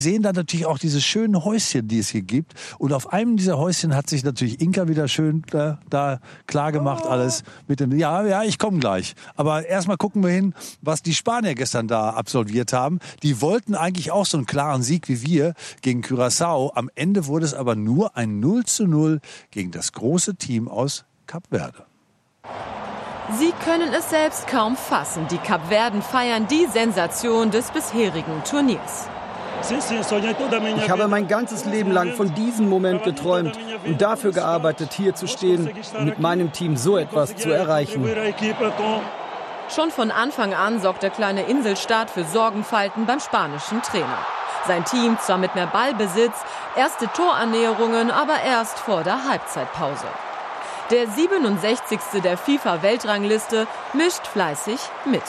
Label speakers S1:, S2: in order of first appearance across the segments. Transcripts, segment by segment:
S1: Sehen dann natürlich auch diese schönen Häuschen, die es hier gibt. Und auf einem dieser Häuschen hat sich natürlich Inka wieder schön da klar gemacht, alles mit dem, ja, ich komme gleich. Aber erstmal gucken wir hin, was die Spanier gestern da absolviert haben. Die wollten eigentlich auch so einen klaren Sieg wie wir gegen Curaçao. Am Ende wurde es aber nur ein 0:0 gegen das große Team aus Kap Verde.
S2: Sie können es selbst kaum fassen. Die Kapverden feiern die Sensation des bisherigen Turniers.
S3: Ich habe mein ganzes Leben lang von diesem Moment geträumt und dafür gearbeitet, hier zu stehen und mit meinem Team so etwas zu erreichen.
S2: Schon von Anfang an sorgt der kleine Inselstaat für Sorgenfalten beim spanischen Trainer. Sein Team zwar mit mehr Ballbesitz, erste Torannäherungen, aber erst vor der Halbzeitpause. Der 67. der FIFA-Weltrangliste mischt fleißig mit.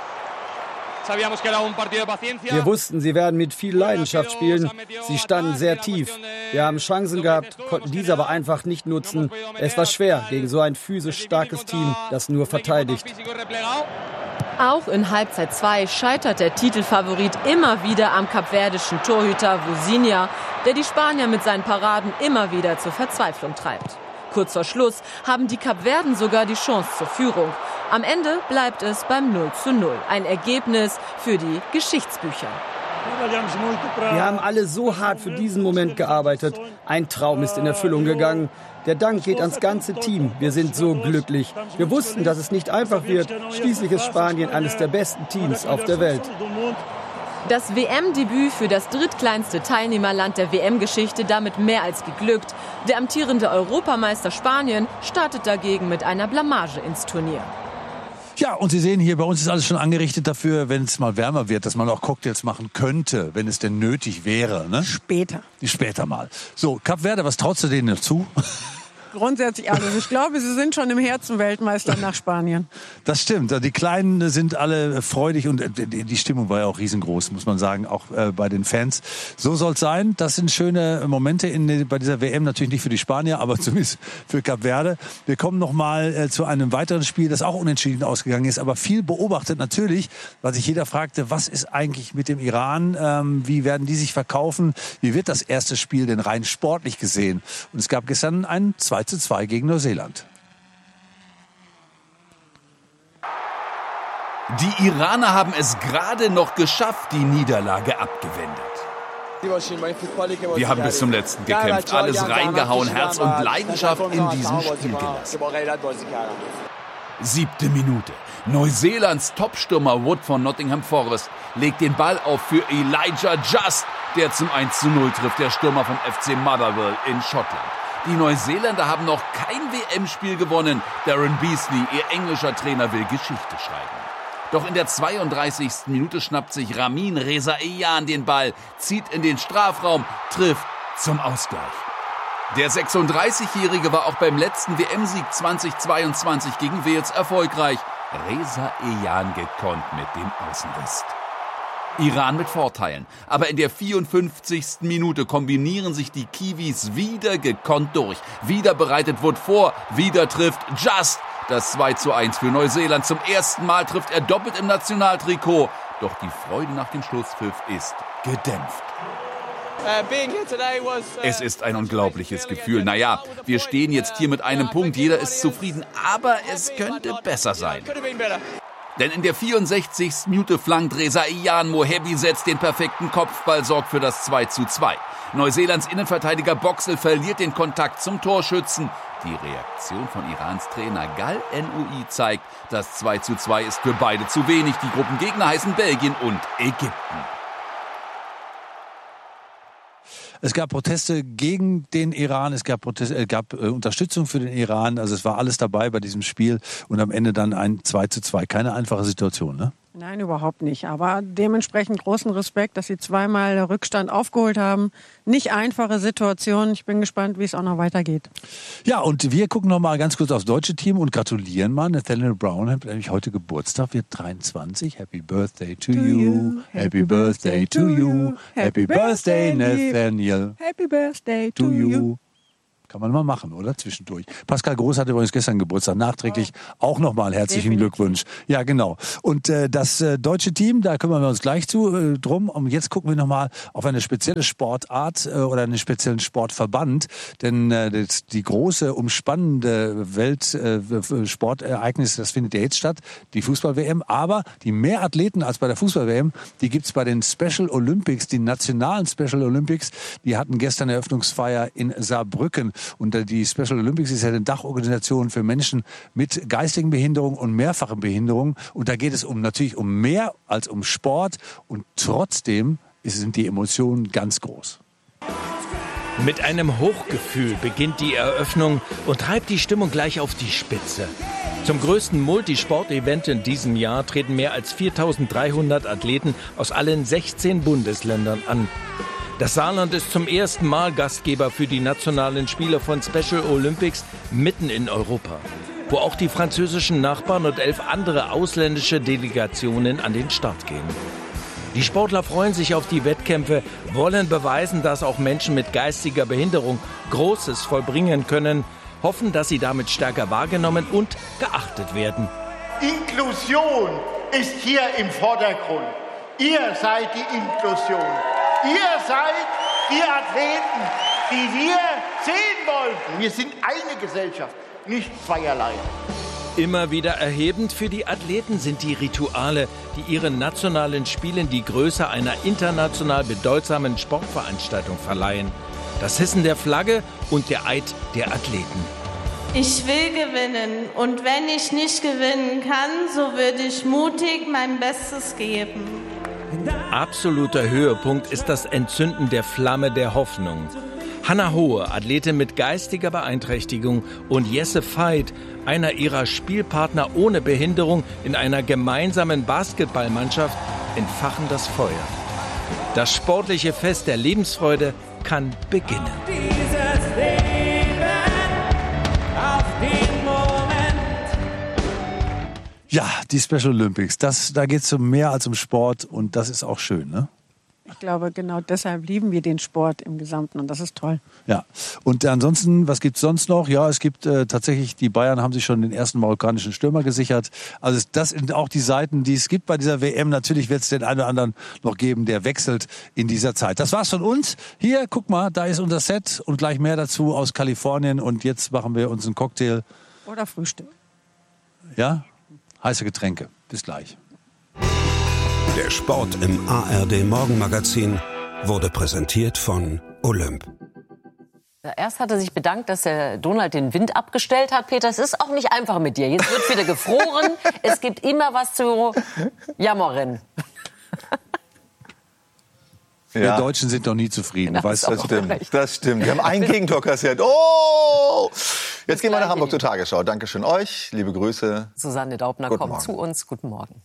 S3: Wir wussten, sie werden mit viel Leidenschaft spielen. Sie standen sehr tief. Wir haben Chancen gehabt, konnten diese aber einfach nicht nutzen. Es war schwer gegen so ein physisch starkes Team, das nur verteidigt.
S2: Auch in Halbzeit 2 scheitert der Titelfavorit immer wieder am kapverdischen Torhüter Vozinha, der die Spanier mit seinen Paraden immer wieder zur Verzweiflung treibt. Kurz vor Schluss haben die Kapverden sogar die Chance zur Führung. Am Ende bleibt es beim 0:0. Ein Ergebnis für die Geschichtsbücher.
S3: Wir haben alle so hart für diesen Moment gearbeitet. Ein Traum ist in Erfüllung gegangen. Der Dank geht ans ganze Team. Wir sind so glücklich. Wir wussten, dass es nicht einfach wird. Schließlich ist Spanien eines der besten Teams auf der Welt.
S2: Das WM-Debüt für das drittkleinste Teilnehmerland der WM-Geschichte damit mehr als geglückt. Der amtierende Europameister Spanien startet dagegen mit einer Blamage ins Turnier.
S1: Ja, und Sie sehen hier, bei uns ist alles schon angerichtet dafür, wenn es mal wärmer wird, dass man auch Cocktails machen könnte, wenn es denn nötig wäre. Ne? Später mal. So, Kap Verde, was traust du denen zu?
S4: Grundsätzlich alles. Ich glaube, sie sind schon im Herzen Weltmeister nach Spanien.
S1: Das stimmt. Die Kleinen sind alle freudig und die Stimmung war ja auch riesengroß, muss man sagen, auch bei den Fans. So soll es sein. Das sind schöne Momente bei dieser WM, natürlich nicht für die Spanier, aber zumindest für Kap Verde. Wir kommen noch mal zu einem weiteren Spiel, das auch unentschieden ausgegangen ist, aber viel beobachtet natürlich, weil sich jeder fragte, was ist eigentlich mit dem Iran? Wie werden die sich verkaufen? Wie wird das erste Spiel denn rein sportlich gesehen? Und es gab gestern ein 2:2 gegen Neuseeland.
S5: Die Iraner haben es gerade noch geschafft, die Niederlage abgewendet. Wir haben bis zum Letzten gekämpft, alles reingehauen, Herz und Leidenschaft in diesem Spiel gelassen. 7. Minute. Neuseelands Topstürmer Wood von Nottingham Forest legt den Ball auf für Elijah Just, der zum 1:0 trifft, der Stürmer vom FC Motherwell in Schottland. Die Neuseeländer haben noch kein WM-Spiel gewonnen. Darren Beasley, ihr englischer Trainer, will Geschichte schreiben. Doch in der 32. Minute schnappt sich Ramin Reza Eyan den Ball, zieht in den Strafraum, trifft zum Ausgleich. Der 36-Jährige war auch beim letzten WM-Sieg 2022 gegen Wales erfolgreich. Reza Eyan gekonnt mit dem Außenriss. Iran mit Vorteilen. Aber in der 54. Minute kombinieren sich die Kiwis wieder gekonnt durch. Wieder bereitet Wood vor, wieder trifft Just. Das 2:1 für Neuseeland. Zum ersten Mal trifft er doppelt im Nationaltrikot. Doch die Freude nach dem Schlusspfiff ist gedämpft. Es ist ein unglaubliches Gefühl. Naja, wir stehen jetzt hier mit einem Punkt. Jeder ist zufrieden. Aber es könnte besser sein. Denn in der 64. Minute flankt Reza Eyan, Mohebi setzt den perfekten Kopfball, sorgt für das 2:2. Neuseelands Innenverteidiger Boxel verliert den Kontakt zum Torschützen. Die Reaktion von Irans Trainer Gal Noui zeigt, das 2:2 ist für beide zu wenig. Die Gruppengegner heißen Belgien und Ägypten.
S1: Es gab Proteste gegen den Iran, es gab Unterstützung für den Iran, also es war alles dabei bei diesem Spiel und am Ende dann ein 2:2. Keine einfache Situation, ne?
S4: Nein, überhaupt nicht. Aber dementsprechend großen Respekt, dass sie zweimal Rückstand aufgeholt haben. Nicht einfache Situation. Ich bin gespannt, wie es auch noch weitergeht.
S1: Ja, und wir gucken noch mal ganz kurz aufs deutsche Team und gratulieren mal. Nathaniel Brown hat nämlich heute Geburtstag, wird 23. Happy Birthday to you. Happy Birthday to you. Happy Birthday, Nathaniel.
S4: Happy Birthday to you.
S1: Kann man mal machen, oder? Zwischendurch. Pascal Groß hatte übrigens gestern Geburtstag. Nachträglich auch nochmal herzlichen Glückwunsch. Ja, genau. Und das deutsche Team, da kümmern wir uns gleich drum. Und jetzt gucken wir nochmal auf eine spezielle Sportart oder einen speziellen Sportverband. Denn die große, umspannende Weltsportereignis, das findet ja jetzt statt, die Fußball-WM. Aber die mehr Athleten als bei der Fußball-WM, die gibt's bei den Special Olympics, die nationalen Special Olympics. Die hatten gestern Eröffnungsfeier in Saarbrücken. Und die Special Olympics ist ja eine Dachorganisation für Menschen mit geistigen Behinderungen und mehrfachen Behinderungen. Und da geht es natürlich um mehr als um Sport. Und trotzdem sind die Emotionen ganz groß.
S6: Mit einem Hochgefühl beginnt die Eröffnung und treibt die Stimmung gleich auf die Spitze. Zum größten Multisport-Event in diesem Jahr treten mehr als 4.300 Athleten aus allen 16 Bundesländern an. Das Saarland ist zum ersten Mal Gastgeber für die nationalen Spiele von Special Olympics mitten in Europa, wo auch die französischen Nachbarn und 11 andere ausländische Delegationen an den Start gehen. Die Sportler freuen sich auf die Wettkämpfe, wollen beweisen, dass auch Menschen mit geistiger Behinderung Großes vollbringen können, hoffen, dass sie damit stärker wahrgenommen und geachtet werden.
S7: Inklusion ist hier im Vordergrund. Ihr seid die Inklusion. Ihr seid die Athleten, die wir sehen wollten. Wir sind eine Gesellschaft, nicht zweierlei.
S6: Immer wieder erhebend für die Athleten sind die Rituale, die ihren nationalen Spielen die Größe einer international bedeutsamen Sportveranstaltung verleihen. Das Hissen der Flagge und der Eid der Athleten.
S8: Ich will gewinnen und wenn ich nicht gewinnen kann, so würde ich mutig mein Bestes geben.
S6: Absoluter Höhepunkt ist das Entzünden der Flamme der Hoffnung. Hannah Hohe, Athletin mit geistiger Beeinträchtigung, und Jesse Veit, einer ihrer Spielpartner ohne Behinderung in einer gemeinsamen Basketballmannschaft, entfachen das Feuer. Das sportliche Fest der Lebensfreude kann beginnen.
S1: Ja, die Special Olympics, da geht es um mehr als um Sport und das ist auch schön, ne?
S4: Ich glaube, genau deshalb lieben wir den Sport im Gesamten und das ist toll.
S1: Ja, und ansonsten, was gibt's sonst noch? Ja, es gibt tatsächlich, die Bayern haben sich schon den ersten marokkanischen Stürmer gesichert. Also das sind auch die Seiten, die es gibt bei dieser WM. Natürlich wird es den einen oder anderen noch geben, der wechselt in dieser Zeit. Das war's von uns. Hier, guck mal, da ist unser Set und gleich mehr dazu aus Kalifornien. Und jetzt machen wir uns einen Cocktail.
S4: Oder Frühstück.
S1: Ja, heiße Getränke. Bis gleich.
S9: Der Sport im ARD Morgenmagazin wurde präsentiert von Olymp.
S10: Erst hat er sich bedankt, dass der Donald den Wind abgestellt hat. Peter, es ist auch nicht einfach mit dir. Jetzt wird wieder gefroren. Es gibt immer was zu jammern.
S1: Ja. Wir Deutschen sind doch nie zufrieden.
S10: Genau,
S1: weißt du?
S11: Das stimmt. Wir haben ein Gegentor kassiert. Oh! Jetzt gehen wir nach Hamburg zur Tagesschau. Dankeschön euch. Liebe Grüße.
S10: Susanne Daubner
S11: Guten
S10: kommt
S11: Morgen.
S10: zu uns. Guten Morgen.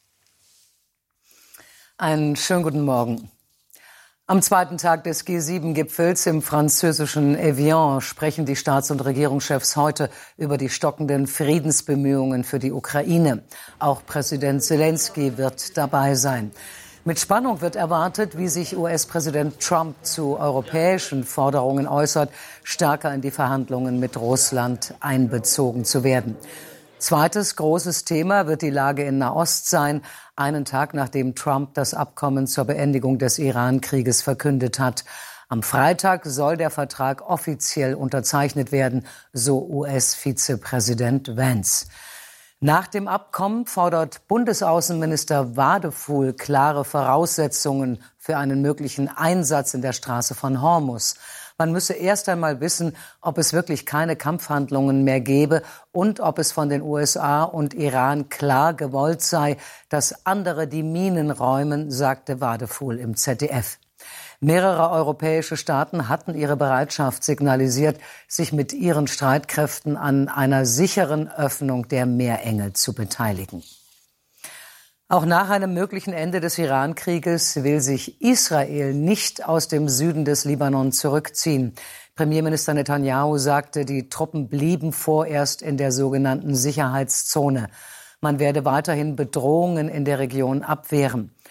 S12: Einen schönen guten Morgen. Am zweiten Tag des G7-Gipfels im französischen Evian sprechen die Staats- und Regierungschefs heute über die stockenden Friedensbemühungen für die Ukraine. Auch Präsident Zelensky wird dabei sein. Mit Spannung wird erwartet, wie sich US-Präsident Trump zu europäischen Forderungen äußert, stärker in die Verhandlungen mit Russland einbezogen zu werden. Zweites großes Thema wird die Lage in Nahost sein, einen Tag nachdem Trump das Abkommen zur Beendigung des Iran-Krieges verkündet hat. Am Freitag soll der Vertrag offiziell unterzeichnet werden, so US-Vizepräsident Vance. Nach dem Abkommen fordert Bundesaußenminister Wadefuhl klare Voraussetzungen für einen möglichen Einsatz in der Straße von Hormuz. Man müsse erst einmal wissen, ob es wirklich keine Kampfhandlungen mehr gebe und ob es von den USA und Iran klar gewollt sei, dass andere die Minen räumen, sagte Wadefuhl im ZDF. Mehrere europäische Staaten hatten ihre Bereitschaft signalisiert, sich mit ihren Streitkräften an einer sicheren Öffnung der Meerenge zu beteiligen. Auch nach einem möglichen Ende des Iran-Krieges will sich Israel nicht aus dem Süden des Libanon zurückziehen. Premierminister Netanyahu sagte, die Truppen blieben vorerst in der sogenannten Sicherheitszone. Man werde weiterhin Bedrohungen in der Region abwehren.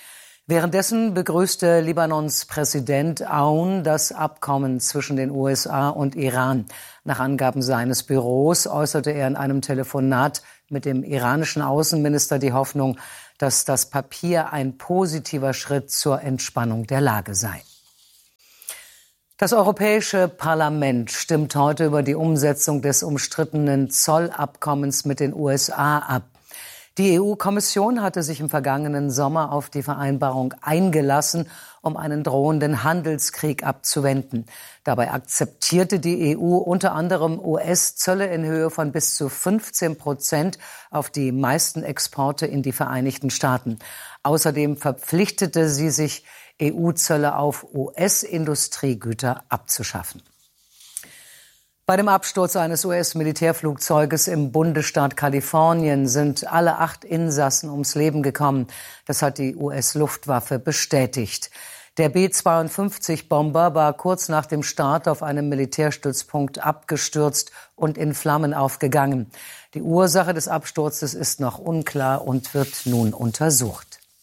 S12: Währenddessen begrüßte Libanons Präsident Aoun das Abkommen zwischen den USA und Iran. Nach Angaben seines Büros äußerte er in einem Telefonat mit dem iranischen Außenminister die Hoffnung, dass das Papier ein positiver Schritt zur Entspannung der Lage sei. Das Europäische Parlament stimmt heute über die Umsetzung des umstrittenen Zollabkommens mit den USA ab. Die EU-Kommission hatte sich im vergangenen Sommer auf die Vereinbarung eingelassen, um einen drohenden Handelskrieg abzuwenden. Dabei akzeptierte die EU unter anderem US-Zölle in Höhe von bis zu 15% auf die meisten Exporte in die Vereinigten Staaten. Außerdem verpflichtete sie sich, EU-Zölle auf US-Industriegüter abzuschaffen. Bei dem Absturz eines US-Militärflugzeuges im Bundesstaat Kalifornien sind alle 8 Insassen ums Leben gekommen. Das hat die US-Luftwaffe bestätigt. Der B-52-Bomber war kurz nach dem Start auf einem Militärstützpunkt abgestürzt und in Flammen aufgegangen. Die Ursache des Absturzes ist noch unklar und wird nun untersucht.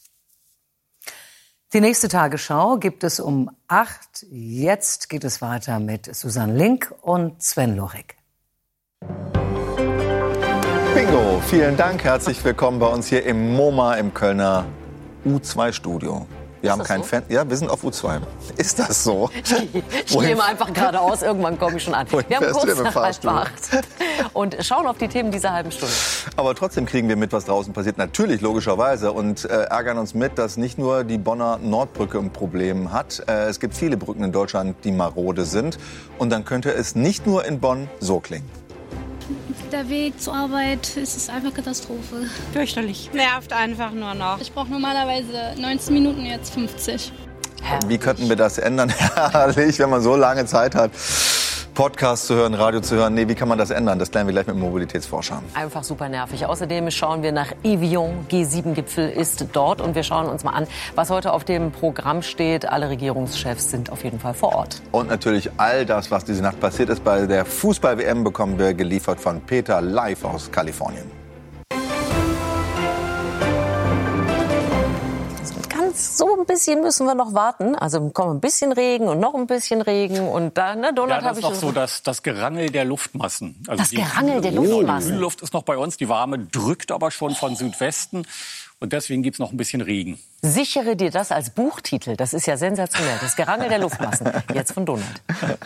S12: Die nächste Tagesschau gibt es um 8. Jetzt geht es weiter mit Susanne Link und Sven Lorik.
S11: Bingo, vielen Dank. Herzlich willkommen bei uns hier im MoMA im Kölner U2-Studio. Wir haben keinen Fan. Ja, wir sind auf U2. Ist das so?
S10: Ich stehe mal einfach geradeaus, irgendwann komme ich schon an. Wir haben kurz nach 7:30 und schauen auf die Themen dieser halben Stunde.
S11: Aber trotzdem kriegen wir mit, was draußen passiert. Natürlich, logischerweise. Und ärgern uns mit, dass nicht nur die Bonner Nordbrücke ein Problem hat. Es gibt viele Brücken in Deutschland, die marode sind. Und dann könnte es nicht nur in Bonn so klingen.
S13: Der Weg zur Arbeit ist einfach Katastrophe.
S14: Fürchterlich.
S13: Nervt einfach nur noch. Ich brauche normalerweise 19 Minuten, jetzt 50.
S11: Wie könnten wir das ändern? Herrlich, wenn man so lange Zeit hat, Podcast zu hören, Radio zu hören. Nee, wie kann man das ändern? Das klären wir gleich mit Mobilitätsforschern.
S10: Einfach super nervig. Außerdem schauen wir nach Evian. G7-Gipfel ist dort. Und wir schauen uns mal an, was heute auf dem Programm steht. Alle Regierungschefs sind auf jeden Fall vor Ort.
S11: Und natürlich all das, was diese Nacht passiert ist bei der Fußball-WM, bekommen wir geliefert von Peter live aus Kalifornien.
S10: So ein bisschen müssen wir noch warten. Also kommt ein bisschen Regen und noch ein bisschen Regen. Und dann, ne, Donald,
S15: ja, das ist doch so das Gerangel der Luftmassen. Also
S10: das Gerangel der Luftmassen?
S15: Die Kühlluft ist noch bei uns, die warme drückt aber schon von Südwesten. Und deswegen gibt es noch ein bisschen Regen.
S10: Sichere dir das als Buchtitel. Das ist ja sensationell. Das Gerangel der Luftmassen. Jetzt von Donald.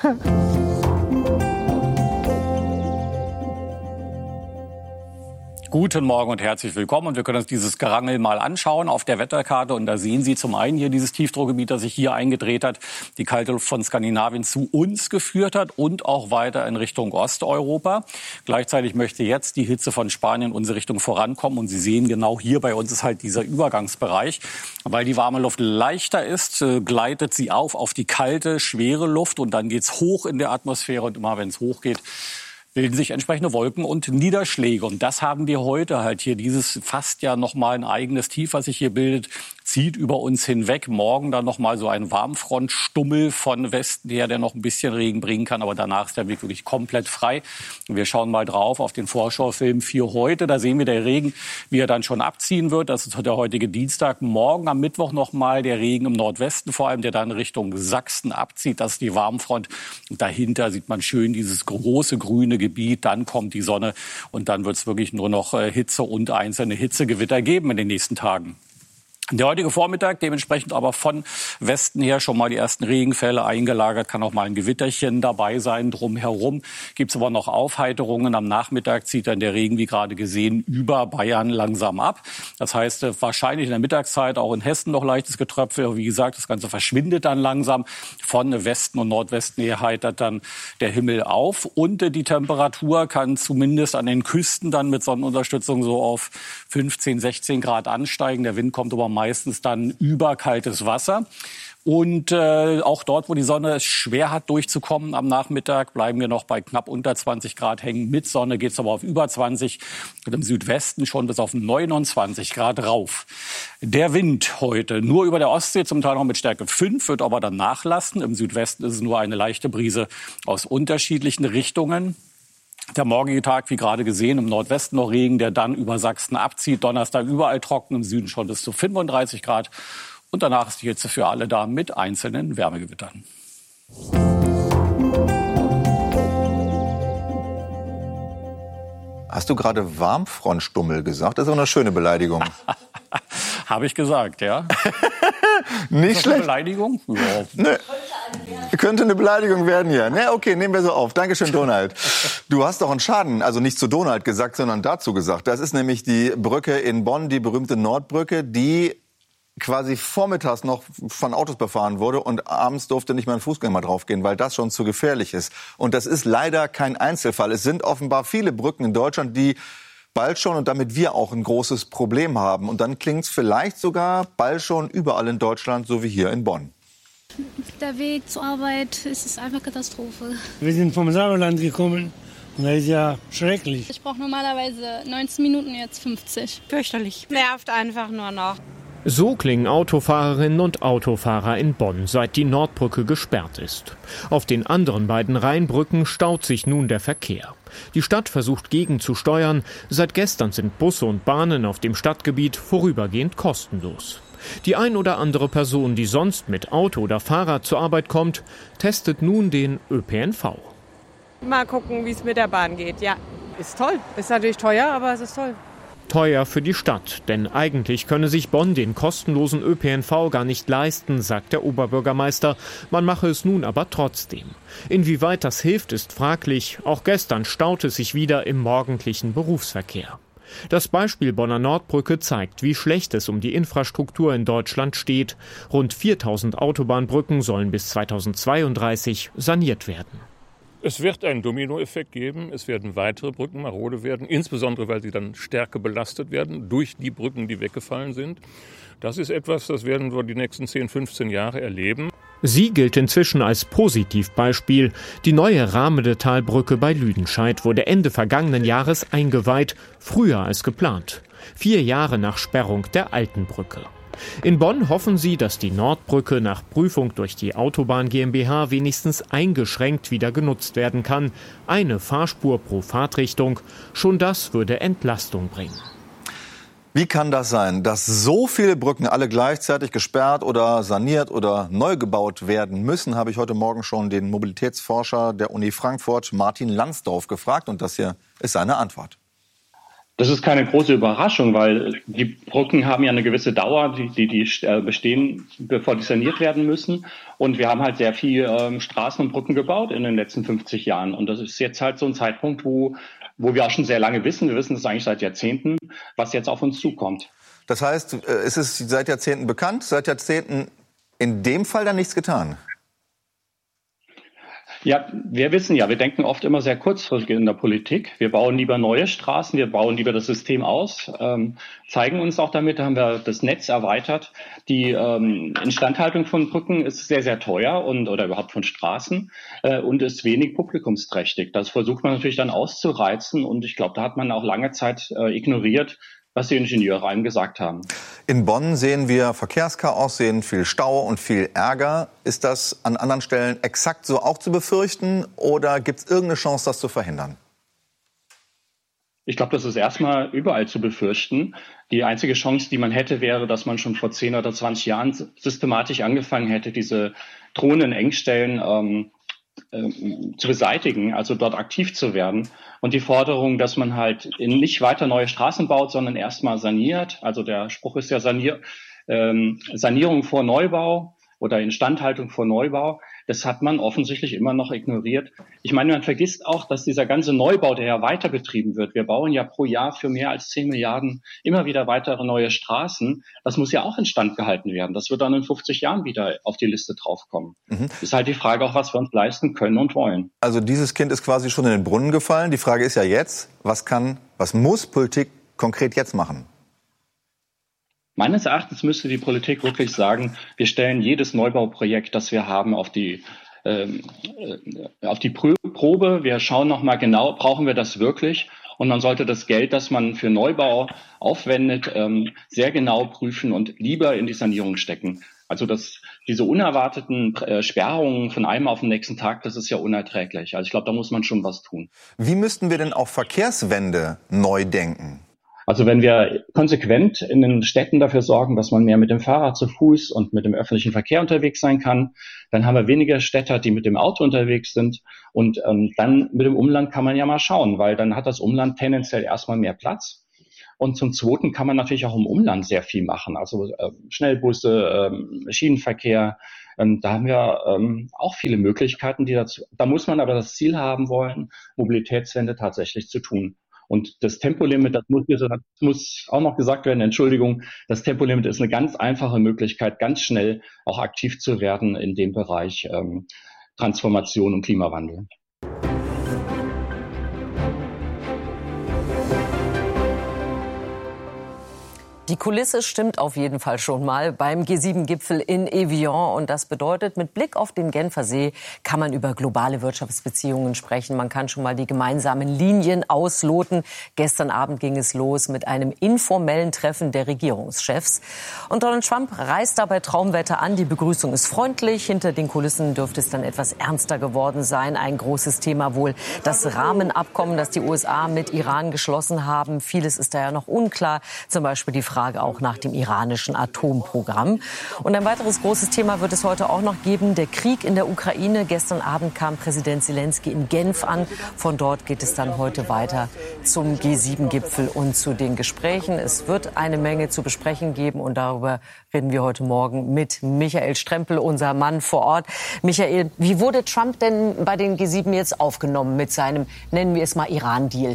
S15: Guten Morgen und herzlich willkommen. Und wir können uns dieses Gerangel mal anschauen auf der Wetterkarte. Und da sehen Sie zum einen hier dieses Tiefdruckgebiet, das sich hier eingedreht hat, die kalte Luft von Skandinavien zu uns geführt hat und auch weiter in Richtung Osteuropa. Gleichzeitig möchte jetzt die Hitze von Spanien in unsere Richtung vorankommen. Und Sie sehen, genau hier bei uns ist halt dieser Übergangsbereich. Weil die warme Luft leichter ist, gleitet sie auf die kalte, schwere Luft. Und dann geht's hoch in der Atmosphäre. Und immer wenn es hochgeht, bilden sich entsprechende Wolken und Niederschläge. Und das haben wir heute halt hier. Dieses fast ja nochmal ein eigenes Tief, was sich hier bildet, zieht über uns hinweg. Morgen dann nochmal so ein Warmfrontstummel von Westen her, der noch ein bisschen Regen bringen kann. Aber danach ist der Weg wirklich komplett frei. Und wir schauen mal drauf auf den Vorschaufilm für heute. Da sehen wir den Regen, wie er dann schon abziehen wird. Das ist der heutige Dienstag. Morgen am Mittwoch nochmal der Regen im Nordwesten, vor allem der dann Richtung Sachsen abzieht. Das ist die Warmfront. Und dahinter sieht man schön dieses große grüne Gebiet. Dann kommt die Sonne und dann wird es wirklich nur noch Hitze und einzelne Hitzegewitter geben in den nächsten Tagen. Der heutige Vormittag dementsprechend aber von Westen her schon mal die ersten Regenfälle eingelagert, kann auch mal ein Gewitterchen dabei sein. Drumherum gibt es aber noch Aufheiterungen. Am Nachmittag zieht dann der Regen, wie gerade gesehen, über Bayern langsam ab. Das heißt, wahrscheinlich in der Mittagszeit auch in Hessen noch leichtes Getröpfel. Aber wie gesagt, das Ganze verschwindet dann langsam. Von Westen und Nordwesten her heitert dann der Himmel auf. Und die Temperatur kann zumindest an den Küsten dann mit Sonnenunterstützung so auf 15, 16 Grad ansteigen. Der Wind kommt aber meistens dann über kaltes Wasser. Und auch dort, wo die Sonne es schwer hat durchzukommen am Nachmittag, bleiben wir noch bei knapp unter 20 Grad hängen. Mit Sonne geht es aber auf über 20 und im Südwesten schon bis auf 29 Grad rauf. Der Wind heute nur über der Ostsee, zum Teil noch mit Stärke 5, wird aber dann nachlassen. Im Südwesten ist es nur eine leichte Brise aus unterschiedlichen Richtungen. Der morgige Tag, wie gerade gesehen, im Nordwesten noch Regen, der dann über Sachsen abzieht. Donnerstag überall trocken, im Süden schon bis zu 35 Grad. Und danach ist die Hitze für alle da mit einzelnen Wärmegewittern.
S11: Hast du gerade Warmfrontstummel gesagt? Das ist auch eine schöne Beleidigung.
S15: Habe ich gesagt, ja.
S11: Nicht schlecht.
S15: Eine Beleidigung? Ja.
S11: Nee. Könnte eine Beleidigung werden, ja. Ne, okay, nehmen wir so auf. Dankeschön, Donald. Du hast doch einen Schaden, also nicht zu Donald gesagt, sondern dazu gesagt. Das ist nämlich die Brücke in Bonn, die berühmte Nordbrücke, die quasi vormittags noch von Autos befahren wurde und abends durfte nicht mehr ein Fußgänger draufgehen, weil das schon zu gefährlich ist. Und das ist leider kein Einzelfall. Es sind offenbar viele Brücken in Deutschland, die bald schon und damit wir auch ein großes Problem haben. Und dann klingt es vielleicht sogar bald schon überall in Deutschland, so wie hier in Bonn.
S13: Der Weg zur Arbeit ist einfach Katastrophe.
S14: Wir sind vom Sauerland gekommen und das ist ja schrecklich.
S13: Ich brauche normalerweise 19 Minuten, jetzt 50.
S4: Fürchterlich.
S16: Nervt einfach nur noch.
S17: So klingen Autofahrerinnen und Autofahrer in Bonn, seit die Nordbrücke gesperrt ist. Auf den anderen beiden Rheinbrücken staut sich nun der Verkehr. Die Stadt versucht gegenzusteuern. Seit gestern sind Busse und Bahnen auf dem Stadtgebiet vorübergehend kostenlos. Die ein oder andere Person, die sonst mit Auto oder Fahrrad zur Arbeit kommt, testet nun den ÖPNV.
S16: Mal gucken, wie es mit der Bahn geht, ja.
S4: Ist toll. Ist natürlich teuer, aber es ist toll.
S17: Teuer für die Stadt, denn eigentlich könne sich Bonn den kostenlosen ÖPNV gar nicht leisten, sagt der Oberbürgermeister. Man mache es nun aber trotzdem. Inwieweit das hilft, ist fraglich. Auch gestern staute es sich wieder im morgendlichen Berufsverkehr. Das Beispiel Bonner Nordbrücke zeigt, wie schlecht es um die Infrastruktur in Deutschland steht. Rund 4000 Autobahnbrücken sollen bis 2032 saniert werden.
S18: Es wird einen Dominoeffekt geben. Es werden weitere Brücken marode werden, insbesondere weil sie dann stärker belastet werden durch die Brücken, die weggefallen sind. Das ist etwas, das werden wir die nächsten 10, 15 Jahre erleben.
S17: Sie gilt inzwischen als Positivbeispiel. Die neue Rahmedetalbrücke bei Lüdenscheid wurde Ende vergangenen Jahres eingeweiht, früher als geplant. 4 Jahre nach Sperrung der alten Brücke. In Bonn hoffen sie, dass die Nordbrücke nach Prüfung durch die Autobahn GmbH wenigstens eingeschränkt wieder genutzt werden kann. Eine Fahrspur pro Fahrtrichtung. Schon das würde Entlastung bringen.
S11: Wie kann das sein, dass so viele Brücken alle gleichzeitig gesperrt oder saniert oder neu gebaut werden müssen, habe ich heute Morgen schon den Mobilitätsforscher der Uni Frankfurt, Martin Lansdorf, gefragt. Und das hier ist seine Antwort.
S19: Das ist keine große Überraschung, weil die Brücken haben ja eine gewisse Dauer, die bestehen, bevor die saniert werden müssen. Und wir haben halt sehr viel Straßen und Brücken gebaut in den letzten 50 Jahren. Und das ist jetzt halt so ein Zeitpunkt, wo wir auch schon sehr lange wissen, wir wissen das eigentlich seit Jahrzehnten, was jetzt auf uns zukommt.
S11: Das heißt, ist es seit Jahrzehnten bekannt, seit Jahrzehnten in dem Fall dann nichts getan?
S19: Ja, wir wissen ja, wir denken oft immer sehr kurzfristig in der Politik. Wir bauen lieber neue Straßen, wir bauen lieber das System aus, zeigen uns auch damit, da haben wir das Netz erweitert. Die Instandhaltung von Brücken ist sehr, sehr teuer oder überhaupt von Straßen und ist wenig publikumsträchtig. Das versucht man natürlich dann auszureizen und ich glaube, da hat man auch lange Zeit ignoriert, was die Ingenieure einem gesagt haben.
S11: In Bonn sehen wir Verkehrschaos, sehen viel Stau und viel Ärger. Ist das an anderen Stellen exakt so auch zu befürchten oder gibt es irgendeine Chance, das zu verhindern?
S19: Ich glaube, das ist erstmal überall zu befürchten. Die einzige Chance, die man hätte, wäre, dass man schon vor 10 oder 20 Jahren systematisch angefangen hätte, diese drohenden Engstellen zu beseitigen, also dort aktiv zu werden. Und die Forderung, dass man halt nicht weiter neue Straßen baut, sondern erstmal saniert. Also der Spruch ist ja Sanierung vor Neubau oder Instandhaltung vor Neubau. Das hat man offensichtlich immer noch ignoriert. Ich meine, man vergisst auch, dass dieser ganze Neubau, der ja weiter betrieben wird, wir bauen ja pro Jahr für mehr als 10 Milliarden immer wieder weitere neue Straßen. Das muss ja auch instand gehalten werden. Das wird dann in 50 Jahren wieder auf die Liste draufkommen. Das ist halt die Frage auch, was wir uns leisten können und wollen.
S11: Also dieses Kind ist quasi schon in den Brunnen gefallen. Die Frage ist ja jetzt, was muss Politik konkret jetzt machen?
S19: Meines Erachtens müsste die Politik wirklich sagen, wir stellen jedes Neubauprojekt, das wir haben, auf die Probe. Wir schauen nochmal genau, brauchen wir das wirklich? Und man sollte das Geld, das man für Neubau aufwendet, sehr genau prüfen und lieber in die Sanierung stecken. Also diese unerwarteten Sperrungen von einem auf den nächsten Tag, das ist ja unerträglich. Also ich glaube, da muss man schon was tun.
S11: Wie müssten wir denn auch Verkehrswende neu denken?
S19: Also wenn wir konsequent in den Städten dafür sorgen, dass man mehr mit dem Fahrrad, zu Fuß und mit dem öffentlichen Verkehr unterwegs sein kann, dann haben wir weniger Städter, die mit dem Auto unterwegs sind. Und dann mit dem Umland kann man ja mal schauen, weil dann hat das Umland tendenziell erstmal mehr Platz. Und zum Zweiten kann man natürlich auch im Umland sehr viel machen. Also Schnellbusse, Schienenverkehr. Da haben wir auch viele Möglichkeiten, da muss man aber das Ziel haben wollen, Mobilitätswende tatsächlich zu tun. Und das Tempolimit, das muss auch noch gesagt werden, Entschuldigung, das Tempolimit ist eine ganz einfache Möglichkeit, ganz schnell auch aktiv zu werden in dem Bereich Transformation und Klimawandel.
S10: Die Kulisse stimmt auf jeden Fall schon mal beim G7-Gipfel in Evian. Und das bedeutet, mit Blick auf den Genfer See kann man über globale Wirtschaftsbeziehungen sprechen. Man kann schon mal die gemeinsamen Linien ausloten. Gestern Abend ging es los mit einem informellen Treffen der Regierungschefs. Und Donald Trump reist dabei Traumwetter an. Die Begrüßung ist freundlich. Hinter den Kulissen dürfte es dann etwas ernster geworden sein. Ein großes Thema wohl das Rahmenabkommen, das die USA mit Iran geschlossen haben. Vieles ist da ja noch unklar. Zum Beispiel die Frage auch nach dem iranischen Atomprogramm. Und ein weiteres großes Thema wird es heute auch noch geben, der Krieg in der Ukraine. Gestern Abend kam Präsident Zelensky in Genf an. Von dort geht es dann heute weiter zum G7-Gipfel und zu den Gesprächen. Es wird eine Menge zu besprechen geben und darüber reden wir heute Morgen mit Michael Strempel, unser Mann vor Ort. Michael, wie wurde Trump denn bei den G7 jetzt aufgenommen mit seinem, nennen wir es mal, Iran-Deal?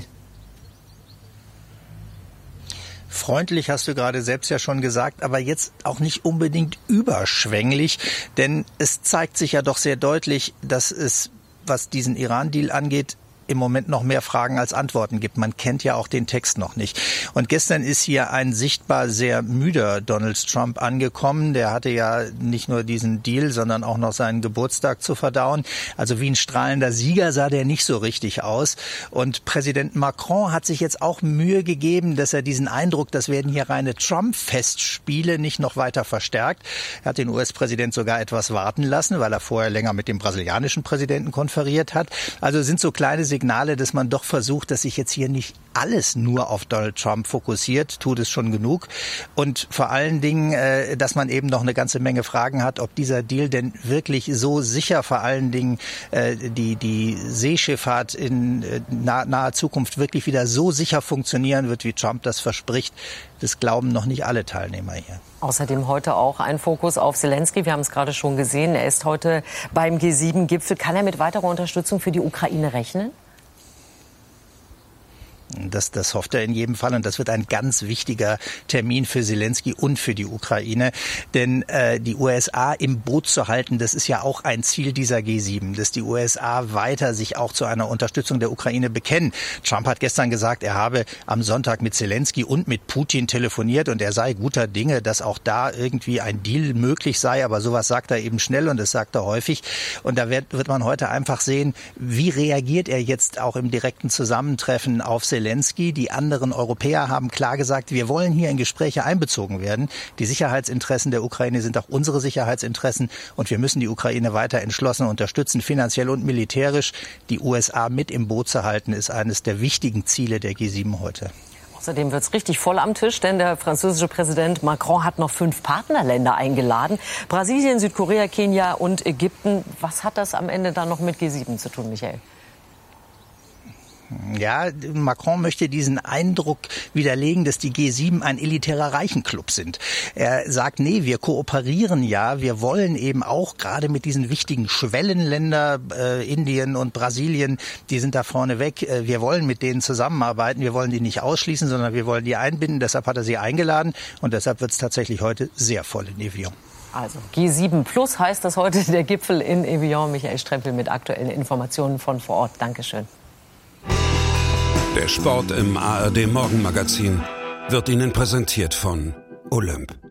S20: Freundlich, hast du gerade selbst ja schon gesagt, aber jetzt auch nicht unbedingt überschwänglich, denn es zeigt sich ja doch sehr deutlich, dass es, was diesen Iran-Deal angeht, im Moment noch mehr Fragen als Antworten gibt. Man kennt ja auch den Text noch nicht. Und gestern ist hier ein sichtbar sehr müder Donald Trump angekommen. Der hatte ja nicht nur diesen Deal, sondern auch noch seinen Geburtstag zu verdauen. Also wie ein strahlender Sieger sah der nicht so richtig aus. Und Präsident Macron hat sich jetzt auch Mühe gegeben, dass er diesen Eindruck, das werden hier reine Trump-Festspiele, nicht noch weiter verstärkt. Er hat den US-Präsident sogar etwas warten lassen, weil er vorher länger mit dem brasilianischen Präsidenten konferiert hat. Also sind so kleine Signale, dass man doch versucht, dass sich jetzt hier nicht alles nur auf Donald Trump fokussiert, tut es schon genug. Und vor allen Dingen, dass man eben noch eine ganze Menge Fragen hat, ob dieser Deal denn wirklich so sicher, vor allen Dingen die Seeschifffahrt in naher Zukunft wirklich wieder so sicher funktionieren wird, wie Trump das verspricht. Das glauben noch nicht alle Teilnehmer hier.
S10: Außerdem heute auch ein Fokus auf Zelensky. Wir haben es gerade schon gesehen. Er ist heute beim G7-Gipfel. Kann er mit weiterer Unterstützung für die Ukraine rechnen?
S20: Das hofft er in jedem Fall und das wird ein ganz wichtiger Termin für Zelensky und für die Ukraine. Denn die USA im Boot zu halten, das ist ja auch ein Ziel dieser G7, dass die USA weiter sich auch zu einer Unterstützung der Ukraine bekennen. Trump hat gestern gesagt, er habe am Sonntag mit Zelensky und mit Putin telefoniert und er sei guter Dinge, dass auch da irgendwie ein Deal möglich sei. Aber sowas sagt er eben schnell und das sagt er häufig. Und da wird man heute einfach sehen, wie reagiert er jetzt auch im direkten Zusammentreffen auf Zelensky. Die anderen Europäer haben klar gesagt, wir wollen hier in Gespräche einbezogen werden. Die Sicherheitsinteressen der Ukraine sind auch unsere Sicherheitsinteressen und wir müssen die Ukraine weiter entschlossen unterstützen, finanziell und militärisch. Die USA mit im Boot zu halten, ist eines der wichtigen Ziele der G7 heute.
S10: Außerdem wird es richtig voll am Tisch, denn der französische Präsident Macron hat noch 5 Partnerländer eingeladen. Brasilien, Südkorea, Kenia und Ägypten. Was hat das am Ende dann noch mit G7 zu tun, Michael?
S20: Ja, Macron möchte diesen Eindruck widerlegen, dass die G7 ein elitärer Reichenclub sind. Er sagt, nee, wir kooperieren ja, wir wollen eben auch gerade mit diesen wichtigen Schwellenländern, Indien und Brasilien, die sind da vorne weg, wir wollen mit denen zusammenarbeiten, wir wollen die nicht ausschließen, sondern wir wollen die einbinden, deshalb hat er sie eingeladen und deshalb wird es tatsächlich heute sehr voll in Evian.
S10: Also G7 Plus heißt das heute, der Gipfel in Evian. Michael Strempel mit aktuellen Informationen von vor Ort. Dankeschön.
S9: Der Sport im ARD Morgenmagazin wird Ihnen präsentiert von Olymp.